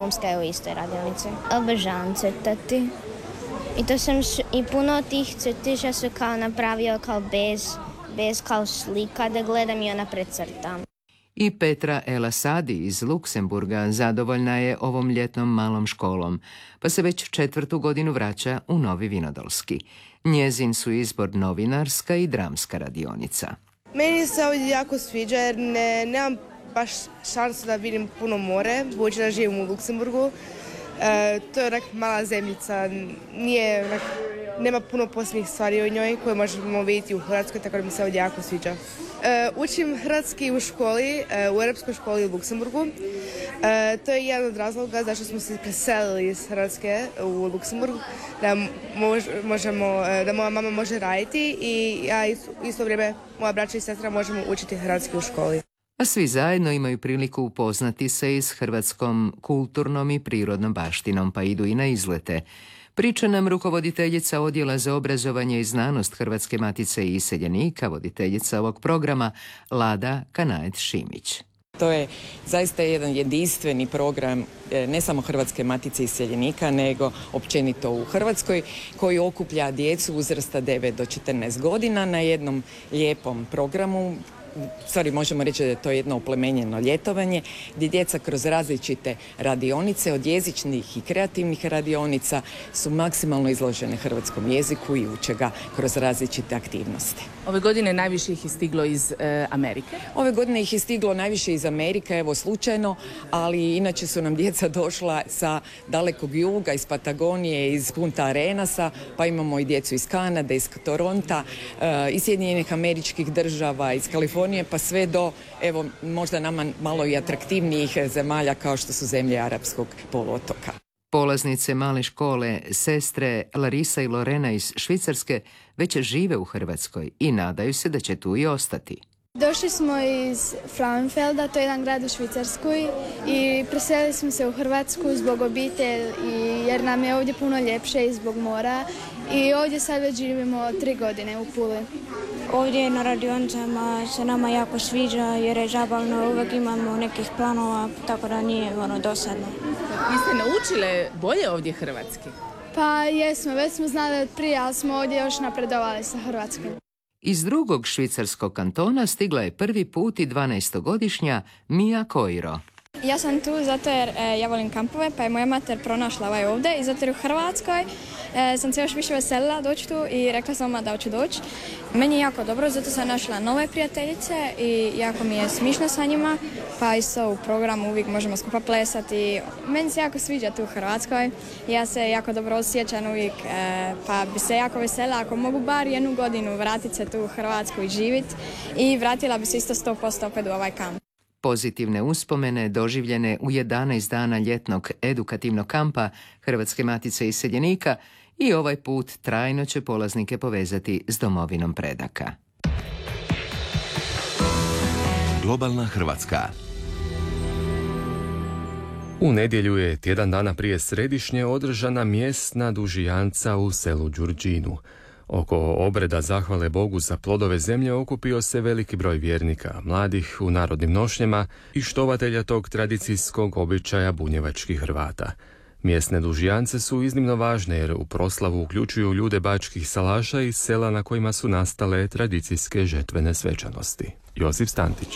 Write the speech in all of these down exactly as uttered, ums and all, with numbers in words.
Rumska je u istoj radionici. Obožavam crtati. I to sam i puno tih crtića su kao napravio kao bez, bez kao slika da gledam i ona precrtam. I Petra Elasadi iz Luksemburga zadovoljna je ovom ljetnom malom školom, pa se već četvrtu godinu vraća u Novi Vinodolski. Njezin su izbor novinarska i dramska radionica. Meni se ovdje jako sviđa jer ne, nemam baš šansu da vidim puno more, budući da živim u Luksemburgu. E, to je onak mala zemljica, nije, onak, nema puno posebnih stvari u njoj koje možemo vidjeti u Hrvatskoj, tako da mi se ovdje jako sviđa. E, učim hrvatski u školi, e, u Europskoj školi u Luksemburgu. E, to je jedan od razloga zašto smo se preselili iz Hrvatske u Luksemburg, da, mož, možemo, da moja mama može raditi i ja isto vrijeme, moja braća i sestra možemo učiti hrvatski u školi. A svi zajedno imaju priliku upoznati se i s hrvatskom kulturnom i prirodnom baštinom, pa idu i na izlete. Priča nam rukovoditeljica Odjela za obrazovanje i znanost Hrvatske matice i iseljenika, voditeljica ovog programa, Lada Kanaet-Šimić. To je zaista jedan jedinstveni program ne samo Hrvatske matice iseljenika, nego općenito u Hrvatskoj, koji okuplja djecu uzrasta devet do četrnaest godina na jednom lijepom programu. Stvari možemo reći da je to jedno oplemenjeno ljetovanje gdje djeca kroz različite radionice, od jezičnih i kreativnih radionica, su maksimalno izložene hrvatskom jeziku i uče ga kroz različite aktivnosti. Ove godine najviše ih je stiglo iz e, Amerike? Ove godine ih je stiglo najviše iz Amerike, evo slučajno, ali inače su nam djeca došla sa dalekog juga, iz Patagonije, iz Punta Arenasa, pa imamo i djecu iz Kanade, iz Toronta, e, iz Sjedinjenih Američkih Država, iz Kalifornije, pa sve do, evo, možda nama malo i atraktivnijih zemalja kao što su zemlje Arapskog poluotoka. Polaznice male škole, sestre Larisa i Lorena iz Švicarske, već žive u Hrvatskoj i nadaju se da će tu i ostati. Došli smo iz Frauenfelda, to je jedan grad u Švicarskoj, i preselili smo se u Hrvatsku zbog obitelji, jer nam je ovdje puno ljepše i zbog mora. I ovdje sad već živimo tri godine u Puli. Ovdje na radionicama se nama jako sviđa jer je zabavno, uvijek imamo nekih planova, tako da nije ono dosadno. Vi ste naučile bolje ovdje hrvatski? Pa jesmo, već smo znali od prije, ali smo ovdje još napredovali sa hrvatskim. Iz drugog švicarskog kantona stigla je prvi put i dvanaestogodišnja Mija Koiro. Ja sam tu zato jer e, ja volim kampove, pa je moja mater pronašla ovaj ovdje i zato jer u Hrvatskoj e, sam se još više veselila doći tu i rekla sam da hoću doći. Meni je jako dobro, zato sam našla nove prijateljice i jako mi je smišno sa njima, pa isto u programu uvijek možemo skupa plesati. Meni se jako sviđa tu u Hrvatskoj, ja se jako dobro osjećam uvijek, e, pa bi se jako veselila ako mogu bar jednu godinu vratiti se tu u Hrvatsku i živjeti i vratila bi se isto sto posto opet u ovaj kamp. Pozitivne uspomene doživljene u jedanaest dana ljetnog edukativnog kampa Hrvatske matice iseljenika i ovaj put trajno će polaznike povezati s domovinom predaka. Globalna Hrvatska. U nedjelju je tjedan dana prije središnje održana mjesna dužijanca u selu Đurđinu. Oko obreda zahvale Bogu za plodove zemlje okupio se veliki broj vjernika, mladih u narodnim nošnjama i štovatelja tog tradicijskog običaja bunjevačkih Hrvata. Mjesne dužijance su iznimno važne jer u proslavu uključuju ljude bačkih salaša iz sela na kojima su nastale tradicijske žetvene svečanosti. Josip Stantić.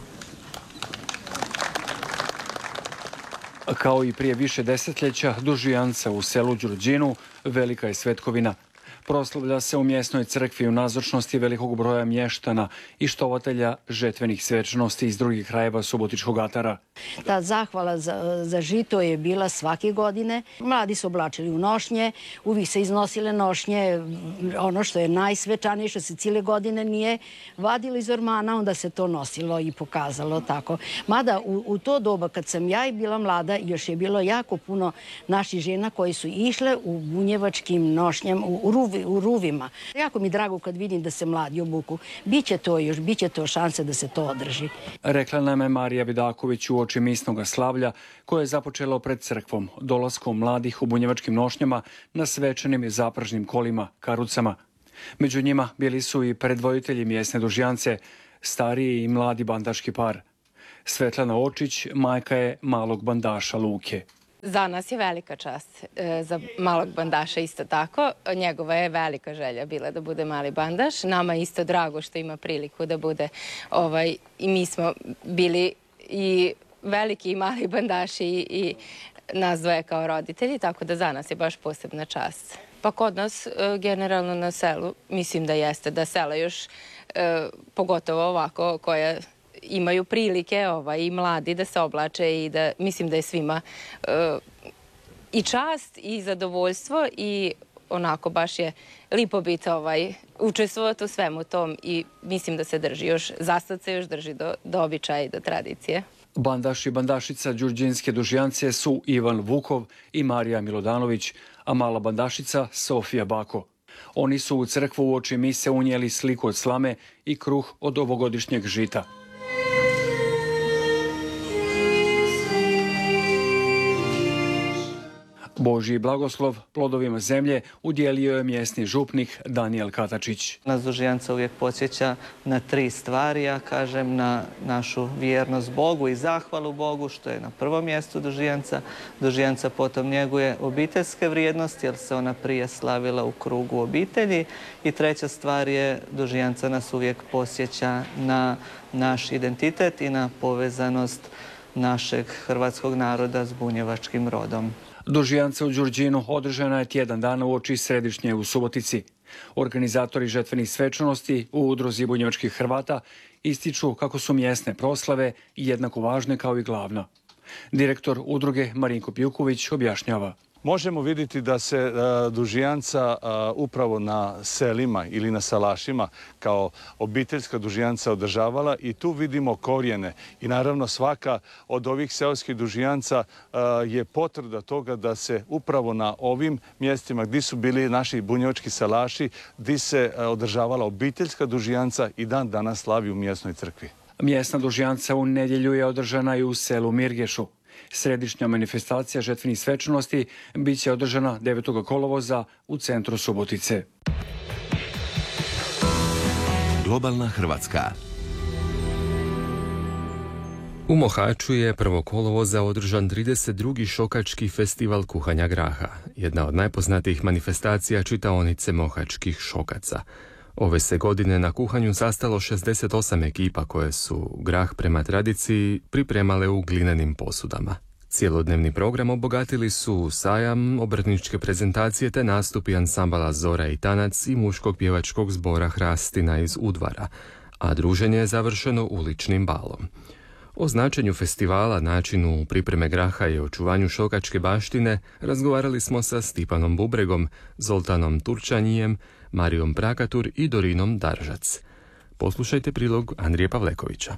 Kao i prije više desetljeća, dužijanca u selu Đurđinu velika je svetkovina. Proslavlja se u mjesnoj crkvi u nazočnosti velikog broja mještana i štovatelja žetvenih svečanosti iz drugih krajeva Subotičkog atara. Ta zahvala za, za žito je bila svake godine. Mladi su oblačili u nošnje, uvijek se iznosile nošnje, ono što je najsvečanije, što se cijele godine nije vadilo iz ormana, onda se to nosilo i pokazalo tako. Mada u, u to doba kad sam ja i bila mlada, još je bilo jako puno naših žena koji su išle u bunjevačkim nošnjama, u, u, ruvi, u ruvima. Jako mi drago kad vidim da se mladi obuku. Biće to još, biće to šanse da se to održi. Rekla nam je Marija Vidaković u oči misnog slavlja koje je započelo pred crkvom, dolaskom mladih u bunjevačkim nošnjama na svečanim zapražnim kolima, karucama. Među njima bili su i predvoditelji mjesne dužijance, stariji i mladi bandaški par. Svetlana Očić, majka je malog bandaša Luke. Za nas je velika čast, za malog bandaša isto tako. Njegova je velika želja bila da bude mali bandaš. Nama je isto drago što ima priliku da bude, ovaj, i mi smo bili i veliki i mali bandaši i, i nas dvoje kao roditelji, tako da za nas je baš posebna čast. Pa kod nas, generalno na selu, mislim da jeste, da sela još, pogotovo ovako, koja imaju prilike ovaj, i mladi da se oblače i da mislim da je svima i čast i zadovoljstvo i onako baš je lipo biti ovaj, učestvovati u svemu tom i mislim da se drži još, zasad se još drži do, do običaja i do tradicije. Bandaš i bandašica đurđinske dužijance su Ivan Vukov i Marija Milodanović, a mala bandašica Sofija Bako. Oni su u crkvu uoči mise unijeli sliku od slame i kruh od ovogodišnjeg žita. Božji blagoslov plodovima zemlje udjelio je mjesni župnik Danijel Katačić. Nas dužijanca uvijek podsjeća na tri stvari, ja kažem, na našu vjernost Bogu i zahvalu Bogu, što je na prvom mjestu dužijanca. Dužijanca potom njeguje obiteljske vrijednosti, jer se ona prije slavila u krugu obitelji. I treća stvar je, dužijanca nas uvijek podsjeća na naš identitet i na povezanost našeg hrvatskog naroda s bunjevačkim rodom. Dužijanca u Đurđinu održana je tjedan dana uoči središnje u Subotici. Organizatori žetvenih svečanosti u udruzi bunjevačkih Hrvata ističu kako su mjesne proslave jednako važne kao i glavna. Direktor udruge Marinko Pjuković objašnjava. Možemo vidjeti da se uh, dužijanca uh, upravo na selima ili na salašima kao obiteljska dužijanca održavala i tu vidimo korijene. I naravno svaka od ovih seoskih dužijanca uh, je potvrda toga da se upravo na ovim mjestima gdje su bili naši bunjevački salaši, gdje se uh, održavala obiteljska dužijanca i dan danas slavi u mjesnoj crkvi. Mjesna dužijanca u nedjelju je održana i u selu Mirgešu. Središnja manifestacija žetvenih svečanosti bit će održana devetog kolovoza u centru Subotice. Globalna Hrvatska. U Mohaču je prvog kolovoza održan trideset drugi šokački festival kuhanja graha, jedna od najpoznatijih manifestacija čitaonice mohačkih šokaca. Ove se godine na kuhanju sastalo šezdeset osam ekipa koje su grah prema tradiciji pripremale u glinenim posudama. Cijelodnevni program obogatili su sajam, obrtničke prezentacije te nastupi ansambala Zora i Tanac i muškog pjevačkog zbora Hrastina iz Udvara, a druženje je završeno uličnim balom. O značenju festivala, načinu pripreme graha i očuvanju šokačke baštine razgovarali smo sa Stipanom Bubregom, Zoltanom Turčanjijem, Marijom Prakatur i Dorinom Daržac. Poslušajte prilog Andrije Pavlekovića.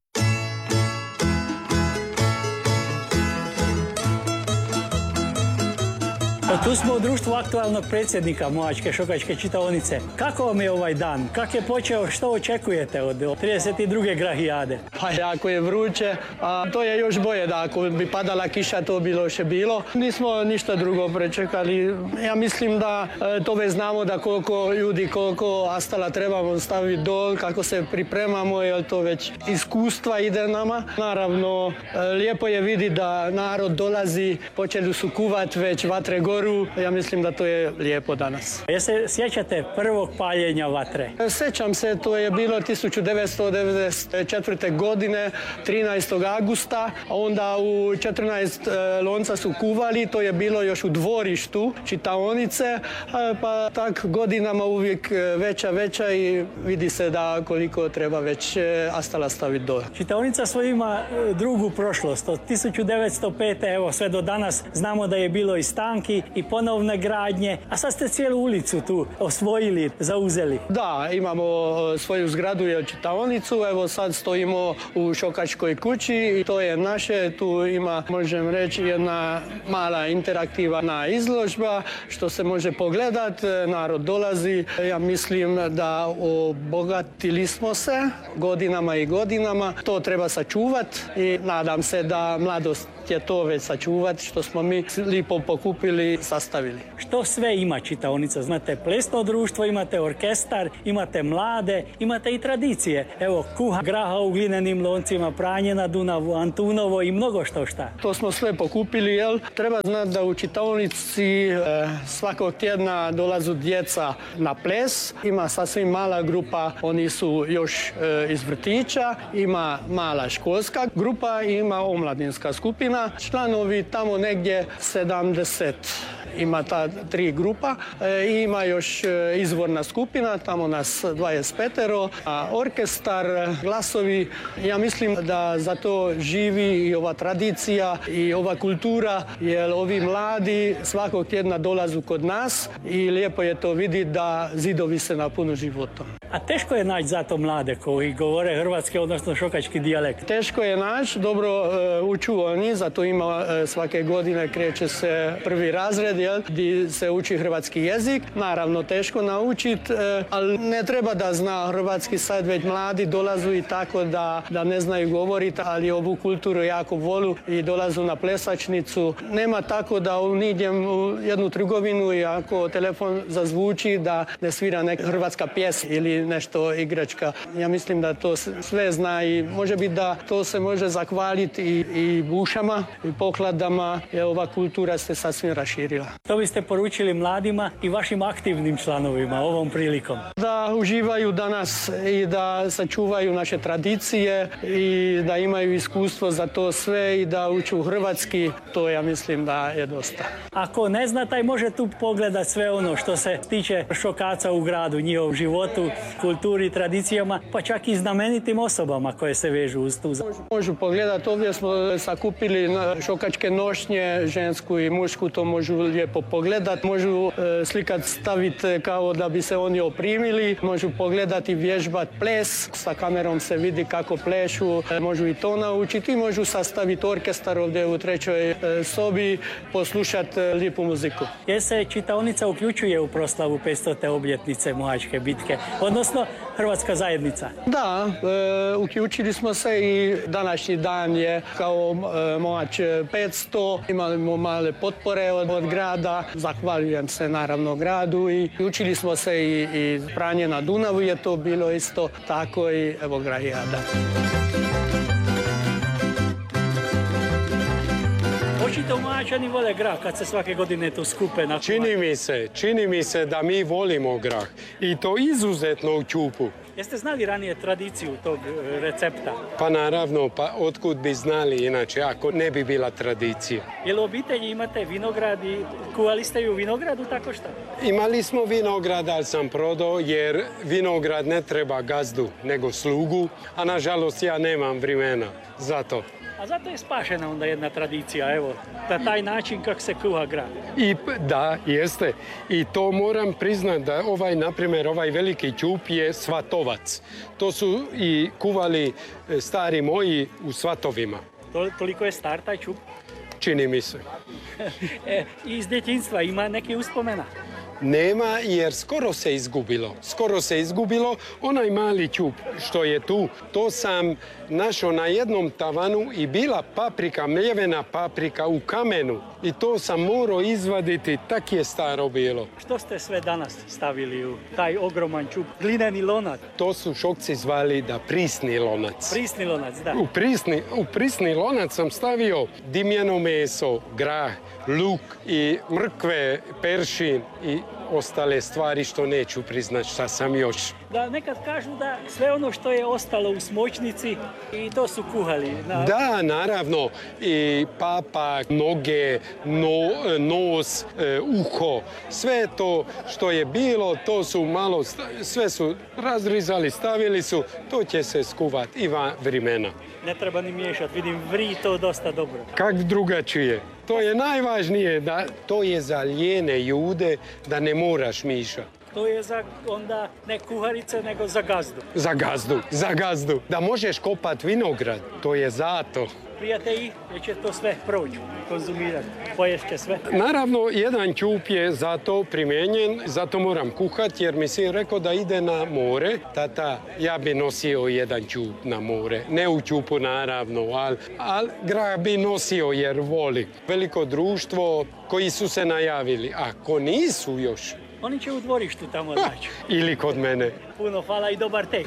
Tu smo u društvu aktualnog predsjednika Mohačke šokačke čitaonice. Kako vam je ovaj dan? Kako je počeo? Što očekujete od trideset druge grahijade? Pa jako je vruće, a to je još bolje da ako bi padala kiša to bilo še bilo. Nismo ništa drugo prečekali. Ja mislim da to već znamo da koliko ljudi, koliko astala trebamo staviti dol, kako se pripremamo, jer to već iskustva ide nama. Naravno, lijepo je vidjeti da narod dolazi, počeli su kuvat već vatre goru. Ja mislim da to je lijepo danas. Jel se sjećate prvog paljenja vatre? Sjećam se, to je bilo tisuću devetsto devedeset četvrte. godine, trinaestog augusta. Onda u četrnaest lonca su kuvali, to je bilo još u dvorištu čitaonice, pa tak godinama uvijek veća, veća i vidi se da koliko treba već astala staviti dole. Čitaonica svoj ima drugu prošlost. Od tisuću devetsto pete. evo sve do danas znamo da je bilo i stanki i ponovne gradnje, a sad ste cijelu ulicu tu osvojili, zauzeli. Da, imamo svoju zgradu i čitaonicu, evo sad stojimo u Šokačkoj kući i to je naše, tu ima, možem reći, jedna mala interaktivna izložba što se može pogledat, narod dolazi, ja mislim da obogatili smo se godinama i godinama, to treba sačuvat i nadam se da mladost je to već sačuvati što smo mi lipo pokupili i sastavili. Što sve ima čitaonica? Znate, plesno društvo, imate orkestar, imate mlade, imate i tradicije. Evo, kuha graha u glinenim loncima, pranje na Dunavu, Antunovo i mnogo što šta. To smo sve pokupili, jel? Treba znati da u čitaonici e, svakog tjedna dolazu djeca na ples. Ima sasvim mala grupa, oni su još e, iz vrtića, ima mala školska grupa i ima omladinska skupina. Članovi tamo negdje sedamdeset. Ima ta tri grupa e, i ima još e, izvorna skupina, tamo nas dvadeset pet, a orkestar, glasovi, ja mislim da za to živi i ova tradicija i ova kultura, jer ovi mladi svakog tjedna dolazu kod nas i lijepo je to vidjeti da zidovi se napunu životom. A teško je naći zato mlade koji govore hrvatski, odnosno šokački dijalekt? Teško je naći, dobro e, uču oni, zato ima e, svake godine kreće se prvi razred, jel, gdje se uči hrvatski jezik. Naravno, teško naučiti, e, ali ne treba da zna hrvatski sad, već mladi dolazu i tako da, da ne znaju govoriti, ali ovu kulturu jako volu i dolazu na plesačnicu. Nema tako da idem u jednu trgovinu i ako telefon zazvuči da ne svira neka hrvatska pjesma ili nešto igračka. Ja mislim da to sve zna i može biti da to se može zahvaliti i, i bušama i pokladama, jer ova kultura se sasvim raširila. Što biste poručili mladima i vašim aktivnim članovima ovom prilikom? Da uživaju danas i da sačuvaju naše tradicije i da imaju iskustvo za to sve i da uču hrvatski, to ja mislim da je dosta. Ako ne zna, taj može tu pogledati sve ono što se tiče šokaca u gradu, njihovom životu, kulturi, tradicijama, pa čak i znamenitim osobama koje se vežu uz tu. Možu pogledati, ovdje smo sakupili šokačke nošnje, žensku i mušku, to možu lijepo pogledati. Možu e, slikat staviti kao da bi se oni oprimili, možu pogledati, vježbati ples, sa kamerom se vidi kako plešu, e, možu i to naučiti, možu sastaviti orkestar ovdje u trećoj e, sobi, poslušati e, lijepu muziku. Jer se čitaonica uključuje u proslavu petstote obljetnice Mohačke bitke, odnosno Hrvatska zajednica. Da, e, uključili smo se i današnji dan je kao e, Mohač petsto. Imali smo male potpore od, od grada. Zahvaljujem se naravno gradu i učili smo se i, i pranje na Dunavu je to bilo isto tako i evo grajada. Očito Mohačani vole grah kad se svake godine tu skupe na... Čini mi se, čini mi se da mi volimo grah i to izuzetno u ćupu. Jeste znali ranije tradiciju tog recepta? Pa naravno, pa otkud bi znali inače ako ne bi bila tradicija. Jel u obitelji imate vinograd i kuvali ste u vinogradu tako što? Imali smo vinograd, ali sam prodao jer vinograd ne treba gazdu nego slugu, a nažalost ja nemam vremena za to. A zato je spašena onda jedna tradicija, evo, na taj način kako se kuha grah. I da, jeste. I to moram priznati da ovaj, na primjer, ovaj veliki ćup je svatovac. To su i kuvali stari moji u svatovima. To, toliko je star taj ćup? Čini mi se. E, iz djetinjstva ima neke uspomena? Nema jer skoro se izgubilo. Skoro se izgubilo. Onaj mali ćup što je tu, to sam našao na jednom tavanu i bila paprika, mljevena paprika u kamenu. I to sam morao izvaditi, tak je staro bilo. Što ste sve danas stavili u taj ogroman ćup? Glineni lonac? To su Šokci zvali da prisni lonac. Prisni lonac, da. U prisni, u prisni lonac sam stavio dimljeno meso, grah, luk i mrkve, peršin i ostale stvari što neću priznati šta sam još. Da, nekad kažu da sve ono što je ostalo u smočnici i to su kuhali. Na... Da, naravno. I papak, noge, no, nos, e, uho. Sve to što je bilo, to su malo, sve su razrizali, stavili su. To će se skuvati i van vremena. Ne treba ni miješati, vidim vri to dosta dobro. Kak drugačije. To je najvažnije, da to je za lijene ljude da ne moraš mišati. To je za onda ne kuharice, nego za gazdu. Za gazdu, za gazdu. Da možeš kopati vinograd, to je zato. prijatelji, jer će to sve proći, konzumirati, poješće sve. Naravno, jedan ćup je zato primijenjen, zato moram kuhati jer mi sin rekao da ide na more. Tata, ja bi nosio jedan ćup na more. Ne u ćupu naravno, ali al, grah bi nosio jer voli. Veliko društvo koji su se najavili, ako nisu još. Oni će u dvorištu tamo naći. Ili kod mene. Puno hvala i dobar tek.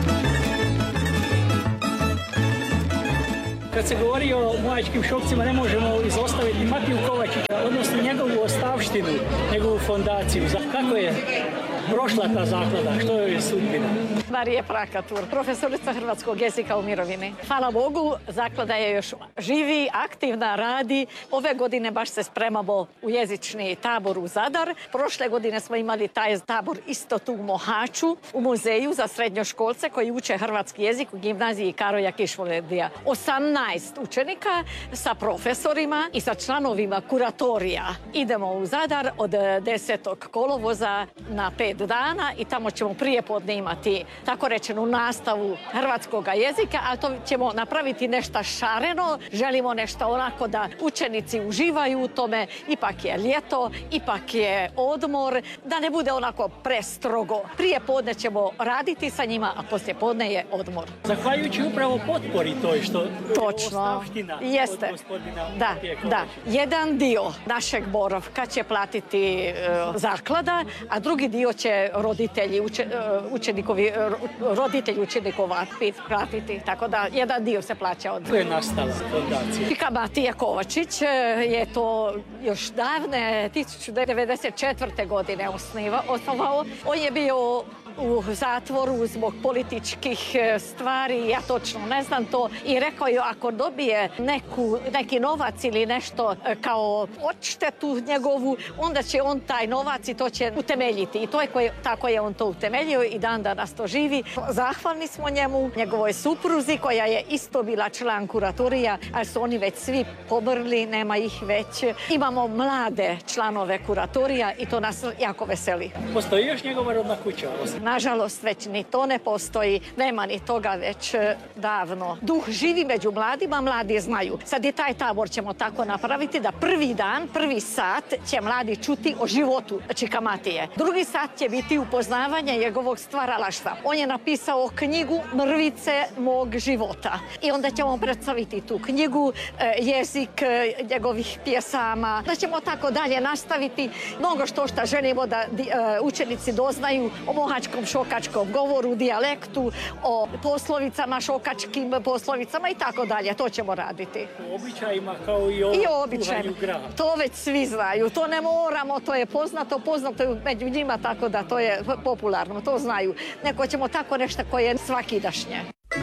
Kad se govori o mojačkim šokcima, ne možemo izostaviti Matiju Kovačića, odnosno njegovu ostavštinu, njegovu fondaciju. Kako je prošla ta zaklada? Što je sudbina? Marija Prakatur, profesorica hrvatskog jezika u mirovini. Hvala Bogu, zaklada je još živi, aktivna, radi. Ove godine baš se spremamo u jezični tabor u Zadar. Prošle godine smo imali taj tabor isto tu u Mohaču, u muzeju za srednjoškolce koji uče hrvatski jezik u gimnaziji Karoja Kišvoledija. osamnaest učenika sa profesorima i sa članovima kuratorija. Idemo u Zadar od desetog kolovoza na pet dana i tamo ćemo prijepodne imati tako rečenu nastavu hrvatskog jezika, ali to ćemo napraviti nešto šareno. Želimo nešto onako da učenici uživaju u tome. Ipak je ljeto, ipak je odmor, da ne bude onako prestrogo. Prije podne ćemo raditi sa njima, a poslije podne je odmor. Zahvaljujući upravo potpori toj što Točno. Jeste. Da, da. Jedan dio našeg boravka će platiti uh, zaklada, a drugi dio će roditelji, uče, uh, učenikovi, uh, roditelji učenikova platiti. Tako da jedan dio se plaća od... Ko je nastala fondacija? Čika Matija Kovačić je to još davne tisuću devetsto devedeset četvrte. godine osniva, osnovao. On je bio u zatvoru zbog političkih stvari, ja točno ne znam to, i rekao je ako dobije neku, neki novac ili nešto kao odštetu njegovu, onda će on taj novac i to će utemeljiti. I to je koje, tako je on to utemeljio i dan danas to živi. Zahvalni smo njemu, njegovoj supruzi koja je isto bila član kuratorija, ali su oni već svi pomrli, nema ih već. Imamo mlade članove kuratorija i to nas jako veseli. Postoji još njegova rodna kuća? Nažalost, već ni to ne postoji, nema ni toga već davno. Duh živi među mladima, mladi znaju. Sad i taj tabor ćemo tako napraviti da prvi dan, prvi sat će mladi čuti o životu Čika Matije. Drugi sat će biti upoznavanje njegovog stvaralaštva. On je napisao knjigu Mrvice mog života. I onda ćemo predstaviti tu knjigu, jezik njegovih pjesama. Da ćemo tako dalje nastaviti mnogo što što želimo da učenici doznaju o mohačkom šokačkom govoru, dijalektu, o poslovicama, šokačkim poslovicama i tako dalje. To ćemo raditi. O običajima kao i o, I o običajima. To već svi znaju. To ne moramo, to je poznato, poznato je među njima, tako da to je popularno, to znaju. Neko ćemo tako nešto koje je svakidašnje.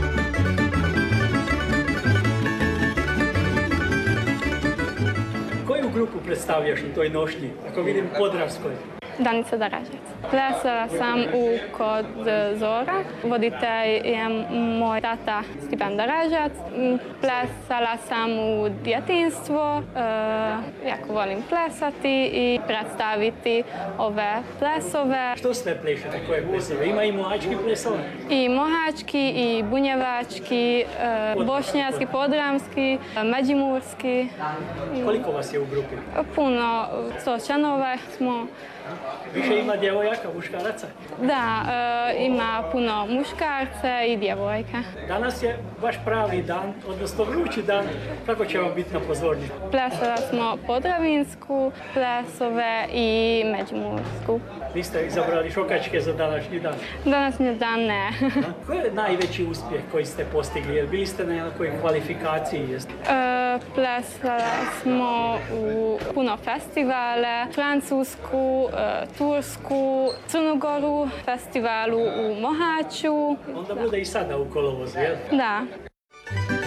Koju grupu predstavljaš u toj nošnji, ako vidim Podravskoj? Danica Daražac. Plesala sam u Kod Zora. Voditelj je moj tata Stipan Daražac. Plesala sam u djetinjstvo. E, jako volim plesati i predstaviti ove plesove. Što sve plešete? Koje plesove? Ima i mohački plesove? I mohački, i bunjevački, e, bošnjački, podramski, međimurski. Koliko vas je u grupi? Puno. sto članova smo. Više ima djevojaka, muškaraca? Da, e, ima puno muškarce i djevojke. Danas je baš pravi dan, odnosno vrući dan. Kako će vam biti na pozornici? Plesala smo podravinsku, plesove i međimursku. Vi ste izabrali šokačke za današnji dan? Današnji dan ne. Koji je najveći uspjeh koji ste postigli? Jer bili ste na nekoj kvalifikaciji? Jeste? E, plesala smo u puno festivale, Francusku, e, Tursku, Crnu Goru, festivalu u Mohaču. Onda bude i sada u kolovozu, jel? Da.